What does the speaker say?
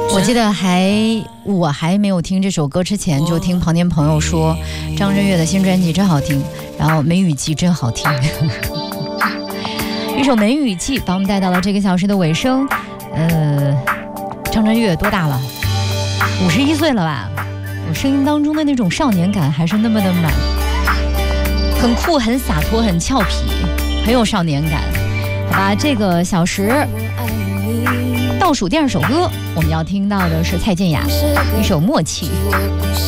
我记得我还没有听这首歌之前，就听旁边朋友说张震岳的新专辑真好听，然后梅雨季真好听。一首梅雨季把我们带到了这个小时的尾声。张震岳多大了？51岁了吧？我声音当中的那种少年感还是那么的满，很酷，很洒脱，很俏皮，很有少年感。好吧，这个小时倒数第2首歌，我们要听到的是蔡健雅一首《默契》。